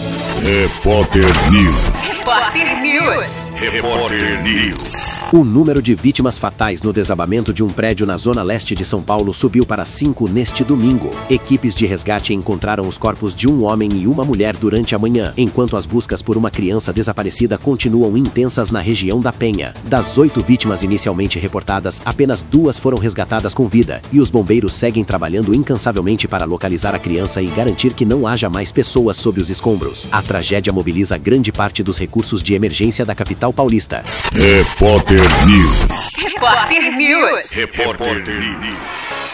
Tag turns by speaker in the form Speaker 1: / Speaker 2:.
Speaker 1: Repórter News.
Speaker 2: Repórter News.
Speaker 1: Repórter News.
Speaker 3: O número de vítimas fatais no desabamento de um prédio na zona leste de São Paulo subiu para 5 neste domingo. Equipes de resgate encontraram os corpos de um homem e uma mulher durante a manhã, enquanto as buscas por uma criança desaparecida continuam intensas na região da Penha. Das 8 vítimas inicialmente reportadas, apenas 2 foram resgatadas com vida, e os bombeiros seguem trabalhando incansavelmente para localizar a criança e garantir que não haja mais pessoas sob os escombros. A tragédia mobiliza grande parte dos recursos de emergência da capital paulista.
Speaker 1: Repórter News.
Speaker 2: Repórter News.
Speaker 1: Repórter News.